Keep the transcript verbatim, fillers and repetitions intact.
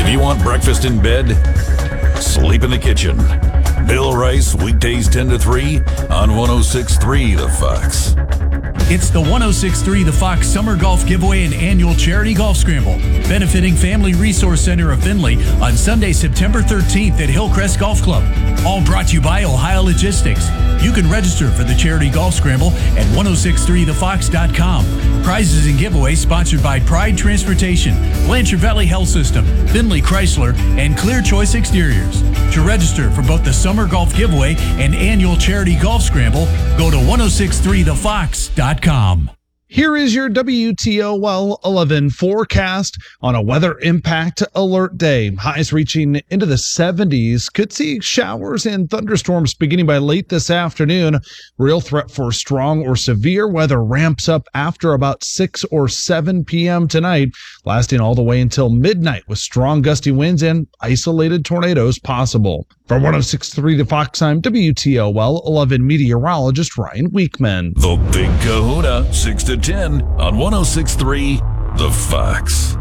You want breakfast in bed? Sleep in the kitchen. Bill Rice, weekdays ten to three on one oh six point three The Fox. It's the one oh six point three The Fox Summer Golf Giveaway and Annual Charity Golf Scramble, benefiting Family Resource Center of Findlay on Sunday, September thirteenth at Hillcrest Golf Club. All brought to you by Ohio Logistics. You can register for the Charity Golf Scramble at ten sixty-three the fox dot com. Prizes and giveaways sponsored by Pride Transportation, Blanchard Valley Health System, Findlay Chrysler, and Clear Choice Exteriors. To register for both the Summer Golf Giveaway and Annual Charity Golf Scramble, go to ten sixty-three the fox dot com. Here is your W T O L eleven forecast on a weather impact alert day. Highs reaching into the seventies. Could see showers and thunderstorms beginning by late this afternoon. Real threat for strong or severe weather ramps up after about six or seven p.m. tonight, lasting all the way until midnight with strong gusty winds and isolated tornadoes possible. For ten sixty-three The Fox, I'm W T O L eleven meteorologist Ryan Weekman. The Big Kahuna, six to ten on one oh six point three The Fox.